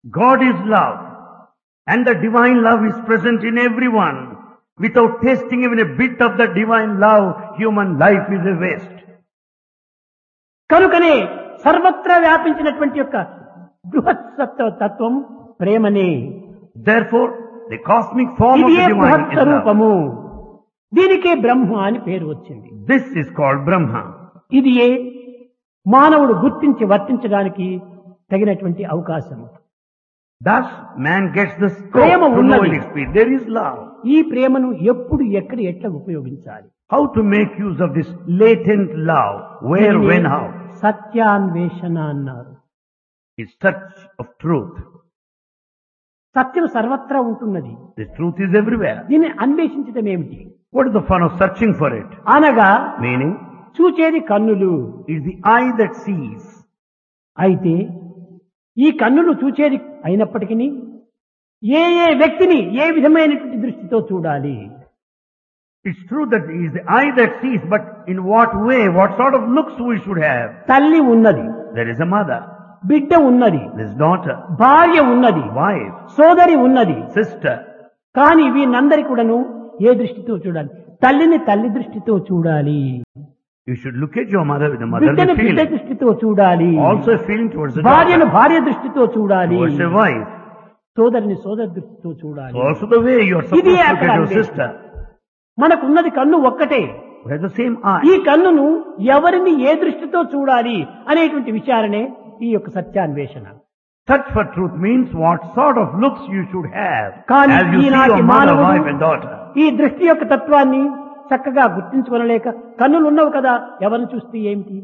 God is love. And the divine love is present in everyone. Without tasting even a bit of the divine love, human life is a waste. కనుకనే సర్వత్రా వ్యాపించినటువంటి యొక్క బృహత్సత్వ తత్వం ప్రేమనే. Therefore, the cosmic form of ఇది the divine బృహత్ is love. స్వరూపము. దీనికే బ్రహ్మ అని పేరు వచ్చింది. This is called Brahma. ఇది మానవుడు గుర్తించి వర్తించడానికి తగినటువంటి అవకాశం. Thus, man gets the scope Prema to know ఉన్నది. and experience. There is love. ఈ ప్రేమను ఎప్పుడు ఎక్కడ ఎట్లా ఉపయోగించాలి? How to make use of this latent love? Where, దీనిని when, how? సత్యాన్వేషణ అన్నారు. It's search of truth. సత్యం సర్వత్రా ఉంటున్నది. The truth is everywhere. దీన్ని అన్వేషించడం ఏమిటి? What is the fun of searching for it? అనగా Meaning, చూచేది కన్నులు. it's the eye that sees. అయితే ఈ కన్నులు చూచేది అయినప్పటికీ ఏ ఏ వ్యక్తిని ఏ విధమైనటువంటి దృష్టితో చూడాలి? It's true that it is the eye that sees, but in what way, what sort of looks we should have? తల్లి ఉన్నది, There is a mother, బిడ్డ ఉన్నది, there is daughter, భార్య ఉన్నది, wife, సోదరి ఉన్నది. sister. కానీ వీళ్ళందరి కూడాను ఏ దృష్టితో చూడాలి? తల్లిని తల్లి దృష్టితో చూడాలి, You should look at your mother with a motherly బిడ్డని బిడ్డ feeling. దృష్టితో చూడాలి, Also a feeling towards the భార్యను daughter, భార్య దృష్టితో చూడాలి, towards a wife. సోదరిని సోదరి దృష్టితో చూడాలి. So also the way you are supposed to ఇది look అక్కడ at your అన్వేషణ. sister. మనకున్నది కన్ను ఒక్కటే. We have the same eye. ఈ కన్నును ఎవరిని ఏ దృష్టితో చూడాలి అనేటువంటి విచారణే ఈ యొక్క సత్యాన్వేషణ. Search for truth means what sort of looks you should have కానీ as you see ఈనాటి your mother, మానవుడు wife and daughter. ఈ దృష్టి యొక్క తత్వాన్ని చక్కగా గుర్తించుకోలేక కన్నులు ఉన్నవి కదా ఎవరిని చూస్తే ఏమిటి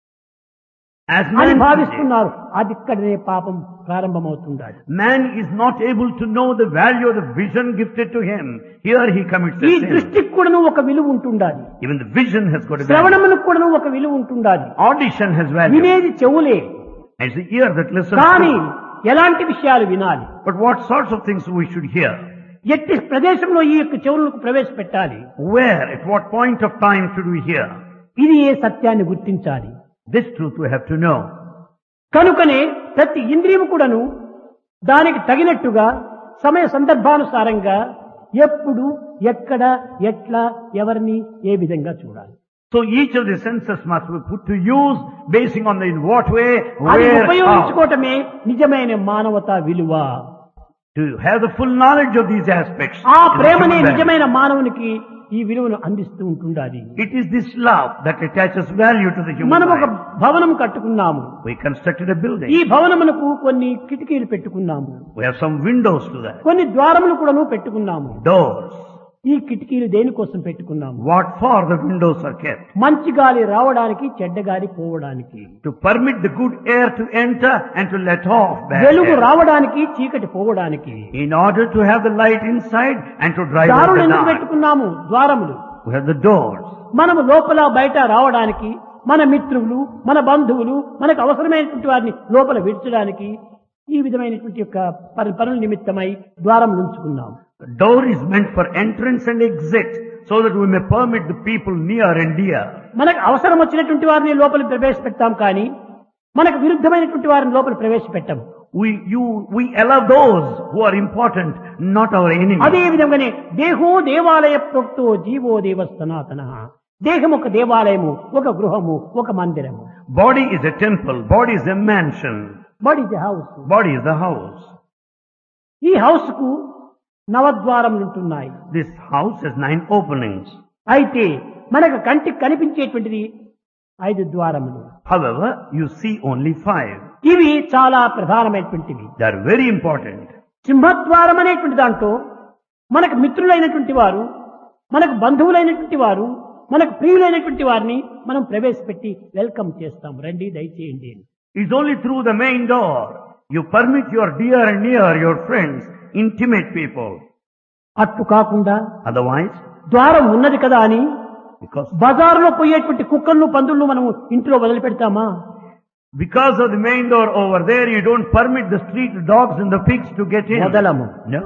As అని man, భావిస్తున్నారు. అది ఇక్కడనే పాపం ప్రారంభమవుతుండాలి. man is not able to know the value of the vision gifted to him. Here he commits ఈ a sin. దృష్టికి కూడాను ఒక విలువ ఉంటుండాలి. Even the vision has got a value. శ్రవణములకు కూడాను ఒక విలువ ఉంటుండాలి. Audition has value. వినేది చెవులే. It's the ear that listens కానీ to. ఎలాంటి విషయాలు వినాలి? But what sorts of things we should hear? ఎట్టి ప్రదేశంలో ఈ యొక్క చెవులకు ప్రవేశపెట్టాలి? Where, at what point of time should we hear? ఇది ఏ సత్యాన్ని గుర్తించాలి. This truth we have to know. కనుకనే ప్రతి ఇంద్రియము కూడాను దానికి తగినట్టుగా సమయ సందర్భానుసారంగా ఎప్పుడు ఎక్కడ ఎట్లా ఎవరిని ఏ విధంగా చూడాలి. So each of the senses must be put to use basing on the in what way, అది where, how. ఉపయోగించుకోవటమే నిజమైన మానవతా విలువ. To have the full knowledge of these aspects. ఆ is the ప్రేమనే human value. నిజమైన మానవునికి ఈ విలువను అందిస్తూ ఉంటుండాలి. It is this love that attaches value to the human మనం ఒక life. భవనం కట్టుకున్నాము. We constructed a building. ఈ భవనమునకు కొన్ని కిటికీలు పెట్టుకున్నాము, We have some windows to that. కొన్ని ద్వారములు కూడాను పెట్టుకున్నాము. Doors. ఈ కిటికీలు దేనికోసం పెట్టుకున్నాము? What for the windows are kept? మంచి గాలి రావడానికి, చెడ్డ గాలి పోవడానికి, To permit the good air to enter and to let off bad వెలుగు air. రావడానికి, చీకటి పోవడానికి. In order to have the light inside and to drive out దారులు the ఎందుకు dark. పెట్టుకున్నాము? ద్వారములు. We have the doors. మనము లోపల బయట రావడానికి, మన మిత్రులు, మన బంధువులు, మనకు అవసరమైనటువంటి వారిని లోపల విడిచడానికి ఈ విధమైనటువంటి యొక్క పనుల నిమిత్తమై ద్వారం ఉంచుకున్నాము. The door is meant for entrance and exit so that we may permit the people near and dear. మనకు అవసరం వచ్చినటువంటి వారిని లోపల ప్రవేశపెడతాం కానీ మనకు విరుద్ధమైనటువంటి వారిని లోపల ప్రవేశపెట్టాము. We allow those who are important, not our enemies. అదే విధంగానే దేహో దేవాలయ ప్రోక్తో జీవో దేవ సనాతన. దేహం ఒక దేవాలయము, ఒక గృహము, ఒక మందిరము. Body is a temple, body is a mansion, body is house. body is the house. ఈ హౌస్ కు నవద్వారములు ఉంటున్నాయి. This house has 9 openings. అయితే మనకు కంటికి కనిపించేటువంటిది 5 ద్వారములు. However, you see only 5. ఇవి చాలా ప్రధానమైనటువంటివి. They are very important. సింహద్వారం అనేటువంటి దాంట్లో మనకు మిత్రులైనటువంటి వారు, మనకు బంధువులైనటువంటి వారు, మనకు ప్రియులైనటువంటి వారిని మనం ప్రవేశపెట్టి వెల్కమ్ చేస్తాం. రండి దయచేయండి అని. It's only through the main door you permit your dear and near, your friends, intimate people. అట్టు కాకుండా Otherwise, ద్వారం ఉన్నది కదా అని because బజారులో పోయేటువంటి కుక్కలను పందులను మనం ఇంట్లో వదిలిపెడతామా? of the main door over there, you don't permit the street dogs and the pigs to get in. వదలము. No.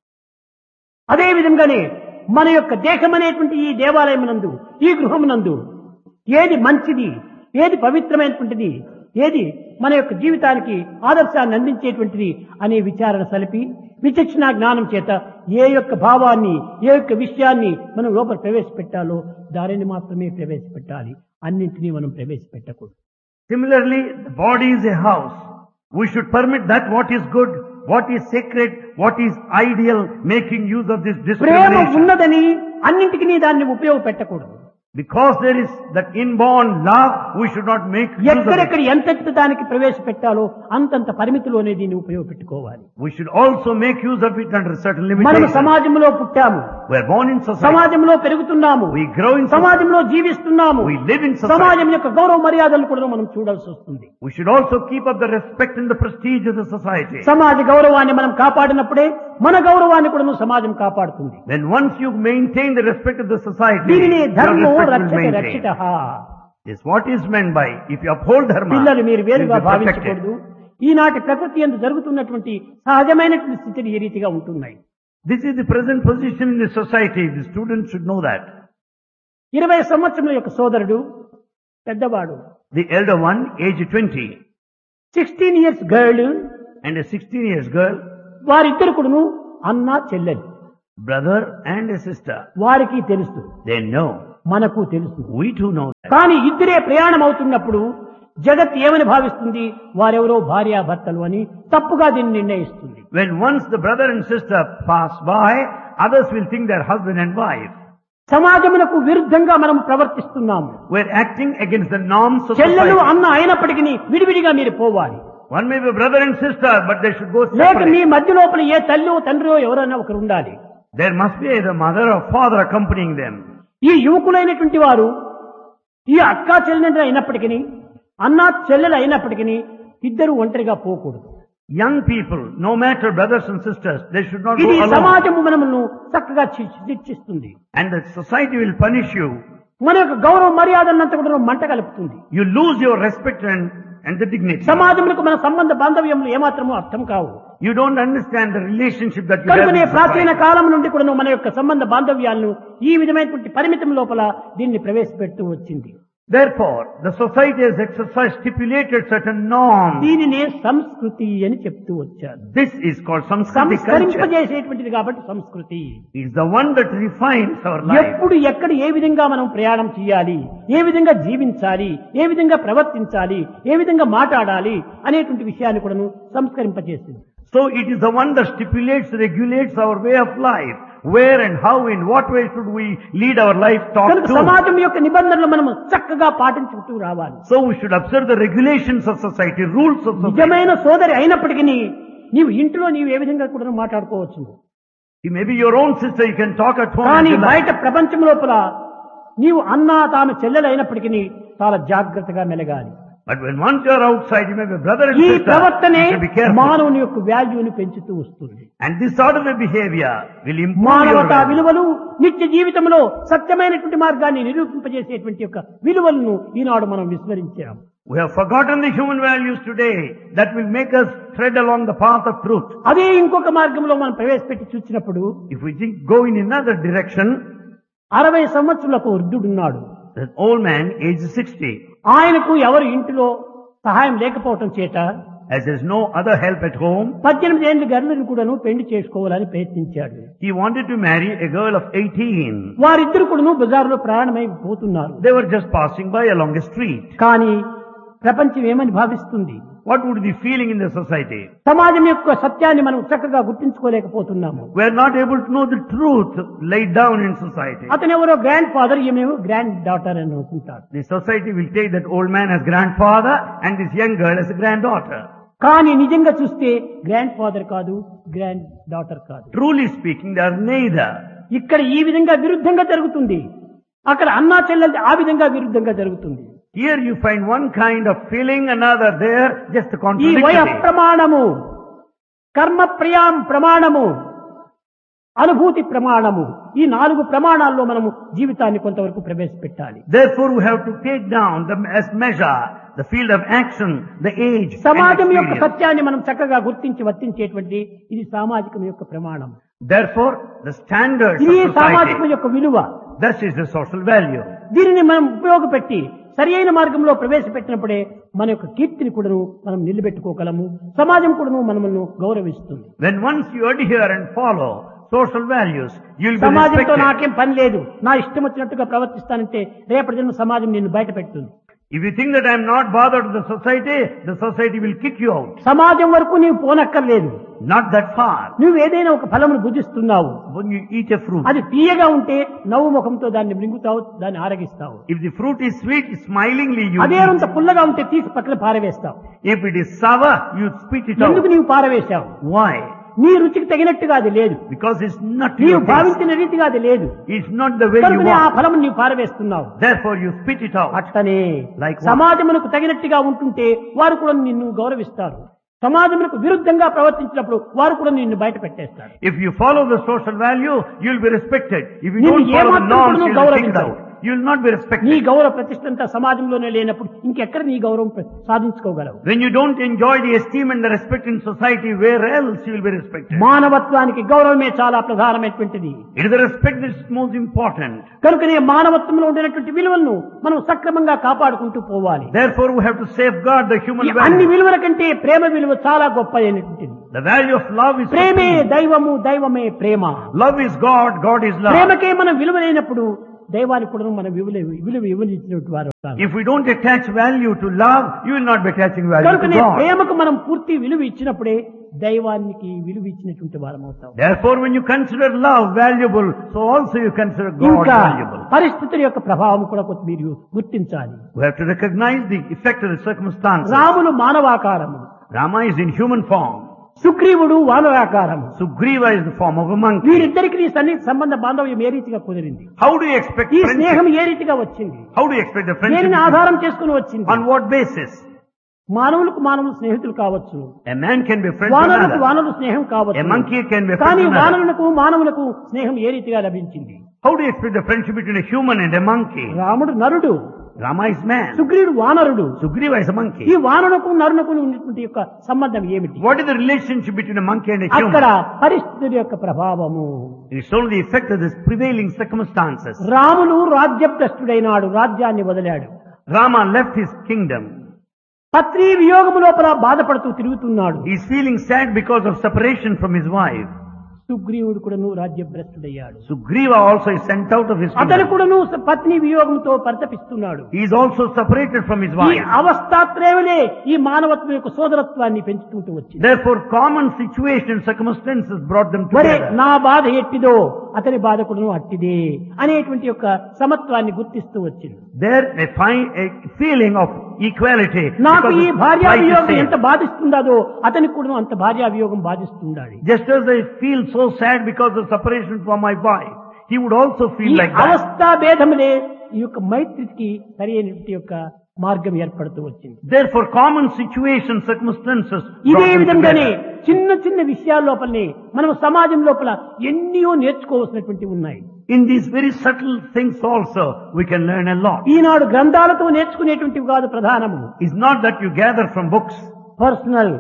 అదే విధంగానే మన యొక్క దేహం అనేటువంటి ఈ దేవాలయమునందు, ఈ గృహమునందు ఏది మంచిది, ఏది పవిత్రమైనటువంటిది, ఏది మన యొక్క జీవితానికి ఆదర్శాన్ని అందించేటువంటిది అనే విచారణ సలిపి విచక్షణ జ్ఞానం చేత ఏ యొక్క భావాన్ని ఏ యొక్క విషయాన్ని మనం లోపల ప్రవేశపెట్టాలో దానిని మాత్రమే ప్రవేశపెట్టాలి, అన్నింటినీ మనం ప్రవేశపెట్టకూడదు. Similarly, the body is a house. We should permit that what is good, what is sacred, what is ideal, making use of this Prema discrimination. ఉన్నదని అన్నింటికి దాన్ని ఉపయోగపెట్టకూడదు. Because there is that inborn love, we should not make use of ఎక్కడెక్కడ it. ఎంతెంత దానికి ప్రవేశపెట్టాలో అంతంత పరిమితిలోనే దీన్ని ఉపయోగపెట్టుకోవాలి. We should also make use of it under certain మనం limitations. సమాజంలో పుట్టాము, We are born in society. సమాజంలో పెరుగుతున్నాము, We grow in society. సమాజంలో జీవిస్తున్నాము. We live in society. సమాజం యొక్క గౌరవ మర్యాదలు కూడా మనం చూడాల్సి వస్తుంది. We should also keep up the respect and the prestige of the society. సమాజ గౌరవాన్ని మనం కాపాడినప్పుడే మన గౌరవాన్ని కూడా సమాజం కాపాడుతుంది. When once you maintain the respect of the society, దీనిని your ధర్మో respect will రక్షతే maintain. Rakshita. Is what is meant by if you uphold dharma, పిల్లలు మీరు you will వేరుగా be protected. భావించకూడదు. ఈనాటి ప్రకృతి యందు జరుగుతున్నటువంటి సహజమైనటువంటి స్థితిని ఈ రీతిగా ఉంటున్నాయి. This is the present position in the society. The students should know that. 20 సంవత్సరముల యొక్క సోదరుడు పెద్దవాడు, The elder one, age 20, 16 years girl, and a 16 years girl, వారిద్దరు కూడాను అన్న చెల్లెలు. brother and a sister. వారికి తెలుసు, They know. మనకు తెలుసు. We too know that. కానీ ఇద్దరే ప్రయాణం అవుతున్నప్పుడు జగత్ ఏమని భావిస్తుంది, వారెవరో భార్యాభర్తలు అని తప్పుగా దీన్ని నిర్ణయిస్తుంది. When once the brother and sister pass by, others will think they're husband and wife. సమాజమునకు విరుద్ధంగా మనం ప్రవర్తిస్తున్నాము. We're acting against the norms of చెల్లెలు society. అన్న అయినప్పటికీ విడివిడిగా మీరు పోవాలి. One may be brother and sister, but they should go లేక మీ separate. మధ్య లోపల ఏ తల్లి తండ్రియో ఎవరైనా ఒకరు ఉండాలి. There must be either mother or father accompanying them. ఈ యువకులైనటువంటి వారు ఈ అక్కా చెల్లెలు అయినప్పటికీ అన్న చెల్లెలు అయినప్పటికీ ఇద్దరు ఒంటరిగా పోకూడదు. Young people, no matter brothers and sisters, they should not go ఇది alone. సమాజము మనమును చక్కగా శిక్షిస్తుంది. And the society will punish you. మన యొక్క గౌరవ మర్యాదలంతా కూడా మంట కలుపుతుంది. You lose your respect and the dignity. సమాజములకు మన సంబంధ బాంధవ్యములు ఏమాత్రమూ అర్థం కావు. You don't understand the relationship that you have కనుకనే in ప్రాచీన society. కాలం నుండి కూడా మన యొక్క సంబంధ బాంధవ్యాలను ఈ విధమైనటువంటి పరిమితం లోపల దీన్ని ప్రవేశపెడుతూ వచ్చింది. Therefore, the society has exercised stipulated certain norms. దీనినే సంస్కృతి అని చెప్తూ వచ్చారు. This is called Samskriti culture. సంస్కరింపజేసేటువంటిది కాబట్టి సంస్కృతి. It is the one that refines our life. ఎప్పుడు ఎక్కడ ఏ విధంగా మనం ప్రయాణం చేయాలి, ఏ విధంగా జీవించాలి, ఏ విధంగా ప్రవర్తించాలి, ఏ విధంగా మాట్లాడాలి అనేటువంటి విషయాన్ని కూడాను సంస్కరింపజేసింది. So it is the one that stipulates, regulates our way of life. Where and how, in what way should we lead our life, talk కనుక to. సమాజం యొక్క నిబంధనలు మనం చక్కగా పాటించుకుంటూ రావాలి. So we should observe the regulations of society, rules of society. నిజమైన సోదరి అయినప్పటికీ నీవు ఇంట్లో నీవు ఏ విధంగా కూడా మాట్లాడుకోవచ్చు. You may be your own sister, you can talk at home. కానీ as you like. బయట ప్రపంచం లోపల నీవు అన్న తాను చెల్లెలు అయినప్పటికీ చాలా జాగ్రత్తగా మెలగాలి. But when once you are outside, you may be brother and ఈ sister. ప్రవర్తనే You should be careful. మానవుని యొక్క వాల్యూని పెంచుతూ వస్తుంది. And this sort of a behavior will improve your మానవతా value. విలువలు నిత్య జీవితంలో సత్యమైనటువంటి మార్గాన్ని నిరూపింపజేసేటువంటి యొక్క విలువలను ఈనాడు మనం విస్మరించాం. We have forgotten the human values today that will make us tread along the path of truth. అదే ఇంకొక మార్గంలో మనం ప్రవేశపెట్టి చూసినప్పుడు If we think, go in another direction, 60 సంవత్సరాలకు వృద్ధుడున్నాడు. that old man, age 60, ఆయనకు ఎవరు ఇంటిలో సహాయం లేకపోవటం చేత as there's no other help at home, 18 ఏళ్ల గర్లను కూడాను పెళ్లి చేసుకోవాలని ప్రయత్నించాడు. he wanted to marry a girl of 18. వారిద్దరు కూడాను బజారులో ప్రయాణమై పోతున్నారు. They were just passing by along a street. కానీ ప్రపంచం ఏమని భావిస్తుంది, What would be feeling in the society? సమాజం యొక్క సత్యాన్ని మనం చక్కగా గుర్తించుకోలేకపోతున్నాము. We are not able to know the truth laid down in society. అతను ఎవరో గ్రాండ్ ఫాదర్, ఈమెమో గ్రాండ్ డాటర్ అని అనుకుంటారు. The society will take that old man as grandfather and this young girl as a granddaughter. కానీ నిజంగా చూస్తే grand father కాదు, grand daughter కాదు. Truly speaking, they are neither. ఇక్కడ ఈ విధంగా విరుద్ధంగా జరుగుతుంది, అక్కడ అన్నా చెల్లెలు ఆ విధంగా విరుద్ధంగా జరుగుతుంది. Here you find one kind of feeling, another there, just a ఈ వయ contradiction. ప్రమాణము, కర్మ ప్రమాణము, అనుభూతి ప్రమాణము, ఈ 4 ప్రమాణాల్లో మనము జీవితాన్ని కొంతవరకు ప్రవేశపెట్టాలి. Therefore we have to take down as measure the field of action, the age, and సమాజం యొక్క experience. సత్యాన్ని మనం చక్కగా గుర్తించి వర్తించేటువంటి ఇది సామాజికం యొక్క ప్రమాణం. Therefore the standards ఇది of సామాజికం society, యొక్క విలువ. this is the social value. దీనిని మనం ఉపయోగపెట్టి సరి అయిన మార్గంలో ప్రవేశపెట్టినప్పుడే మన యొక్క కీర్తిని కూడాను మనం నిలబెట్టుకోగలము. సమాజం కూడాను మనల్ని గౌరవిస్తుంది. When once you adhere and follow social values, you will be సమాజంతో respected. నాకేం పని లేదు, నా ఇష్టం వచ్చినట్టుగా ప్రవర్తిస్తానంటే రేపటి దిన సమాజం నిన్ను బయట పెడుతుంది. If you think that I am not bothered with the society will kick you out. సమాజం వరకు నీవు పోనక్కర్లేదు. Not that far. నువ్వు ఏదైనా ఒక ఫలమును భుజిస్తున్నావు, When you eat a fruit, అది తీయగా ఉంటే నవ్వు ముఖంతో దాన్ని మృంగుతావు, దాన్ని ఆరగిస్తావు. if the fruit is sweet, smilingly you అదే eat. అంత పుల్లగా ఉంటే తీసి పక్కన పారవేస్తావు. If it is sour, you spit it ఎందుకు out. నీవు పారవేశావు? Why? నీ రుచికి తగినట్టుగా అది లేదు, Because it's not నీవు your taste. భావించిన రీతిగా అది లేదు. It's not the way you కనుకనే ఆ want. ఫలము నీవు పారవేస్తున్నావు. Therefore you spit it out. అట్లనే Likewise. సమాజమునకు తగినట్టుగా ఉంటుంటే వారు కూడా నిన్ను గౌరవిస్తారు. సమాజమునకు విరుద్ధంగా ప్రవర్తించినప్పుడు వారు కూడా నిన్ను బయట పెట్టేస్తారు. If you follow the social value, you'll be respected. If you నిన్ను don't follow the ఏమాత్రం norms, కూడా you'll be kicked గౌరవించరు. out. You'll not be నీ respected. గౌరవ ప్రతిష్టంతా సమాజంలోనే లేనప్పుడు ఇంకెక్కడ నీ గౌరవం సాధించుకోగలవు? When you don't enjoy the esteem and the respect in society, where else you will be respected? మానవత్వానికి గౌరవమే చాలా ప్రధానమైనటువంటిది. It is the respect that is most important. కనుకనే మానవత్వంలో ఉండేటువంటి విలువలను మనం సక్రమంగా కాపాడుకుంటూ పోవాలి. Therefore we have to safeguard the human ఈ అన్ని value. విలువల కంటే ప్రేమ విలువ చాలా గొప్పదైనటువంటిది. The value of love is ప్రేమే supreme. దైవము, దైవమే ప్రేమ. Love is God, God is love. ప్రేమకే మనం విలువ లేనప్పుడు దైవానికి కూడా మనం విలువ ఇవ్వనిచ్చినటువంటి వారు అవుతారు. If we don't attach value to love, you will not be attaching value to కనుకనే God. ప్రేమకు మనం పూర్తి విలువ ఇచ్చినప్పుడే దైవానికి విలువ ఇచ్చినటువంటి వారం అవుతాం. Therefore when you consider love valuable, so also you consider God ఇంకా valuable. పరిస్థితుల యొక్క ప్రభావం కూడా కొంత మీరు గుర్తించాలి. We have to recognize the effect of the circumstances. Ramulu మానవాకారము, Rama is in human form. సుగ్రీవుడు వానరాకారము. Sugriva is the form of a monkey. వీరిద్దరికి నీ సన్నిహిత సంబంధ బాంధవ్యం ఏ రీతిగా కుదిరింది? How do you expect ఈ friendship? స్నేహం ఏ రీతిగా వచ్చింది? How do you expect the friendship? దేనిని ఆధారం చేసుకుని వచ్చింది? On what basis? మానవులకు మానవులు స్నేహితులు కావచ్చు, A man can be friends with వానరులకు another. Owner స్నేహం A కావచ్చు, monkey can be friends కానీ with another. వానరులకు మానవులకు స్నేహం ఏ రీతిగా లభించింది? How do you expect the friendship between a human and a monkey? రాముడు నరుడు, Rama is man. సుగ్రీవుడు వానరుడు. Sugriva is a monkey. ఈ వానరులకు నరునకు ఉన్నటువంటి యొక్క సంబంధం ఏమిటి? What is the relationship between a monkey and a అక్కడ human? పరిస్థితుల యొక్క ప్రభావము. It's only the effect of this prevailing circumstances. రాముడు రాజ్యభ్రష్టుడైనాడు, రాజ్యాన్ని వదిలాడు. Rama left his kingdom. పత్ని వియోగము లోపల బాధపడుతూ తిరుగుతున్నాడు. He is feeling sad because of separation from his wife. సుగ్రీవుడు కూడాను రాజ్యభ్రష్టుడయ్యాడు. Sugriva also is sent out of his అతను kingdom. కూడాను పత్ని వియోగంతో పరితపిస్తున్నాడు. He is also separated from his ఈ wife. అవస్థాత్రేవలే ఈ మానవత్వం యొక్క సోదరత్వాన్ని పెంచుకుంటూ వచ్చింది. Therefore, common situation, circumstances brought them మరే together. నా బాధ ఎట్టిదో అతని బాధ కూడాను అట్టిదే అనేటువంటి యొక్క సమత్వాన్ని గుర్తిస్తూ వచ్చింది. There they find a feeling of equality. నాకు because ఈ the భార్యా life is వియోగం same. ఎంత బాధిస్తుందో అతనికి కూడా అంత భార్యా వియోగం బాధిస్తుండాలి. Just as I feel so sad because of separation from my wife, he would also ఈ feel like that. అవస్థా భేదములే ఈ యొక్క మైత్రికి సరైనటువంటి యొక్క మార్గం ఏర్పడుతూ వచ్చింది. Therefore, common situations, circumstances ఇదే brought them విధంగానే together. చిన్న చిన్న విషయాల లోపలనే మనం సమాజం లోపల ఎన్నో నేర్చుకోవాల్సినటువంటి ఉన్నాయి. In these very subtle things also, we can learn a lot. ఈనాడు గ్రంథాలతో నేర్చుకునేటువంటివి కాదు ప్రధానము. It's not that you gather from books. Personal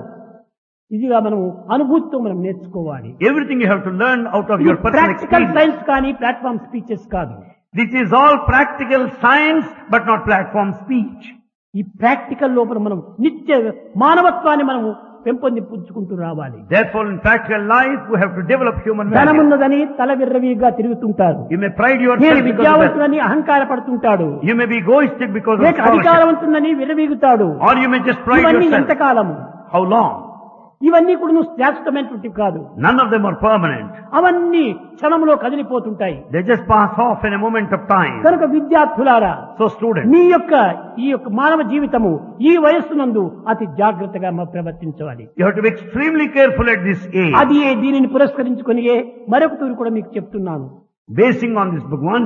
ఇదిగా మనం అనుభూతితో మనం నేర్చుకోవాలి. Everything you have to learn out of your personal practical experience. Science కానీ platform speeches కాదు. This is all practical science, but not platform speech. ఈ practical లోపల మనం నిత్య మానవత్వాన్ని మనము పెంపొందించుకుంటూ రావాలి. Therefore, in practical life, we have to develop human values. ధనమున్నదని తల విర్రవీగా తిరుగుతుంటారు. You may pride నేను yourself because of that. విద్యావంతులని అహంకార పడుతుంటాడు. You may be egoistic because of లేక scholarship. అధికారవంతులని విర్రవీగుతాడు. Or you may just pride ఇవన్నీ yourself. ఎంతకాలము? How long? ఇవన్నీ కూడా నువ్వు శాశ్వతమైనటువంటివి కాదు. None of them are permanent. అవన్నీ క్షణంలో కదిలిపోతుంటాయి. They just pass off in a moment of time. కనుక విద్యార్థులారా, So students, నీ యొక్క ఈ యొక్క మానవ జీవితము ఈ వయస్సునందు అతి జాగ్రత్తగా ప్రవర్తించాలి. you have to be extremely careful at this age. అది దీనిని పురస్కరించుకొని మరొక తూరు కూడా మీకు చెప్తున్నాను. Basing on this Bhagwan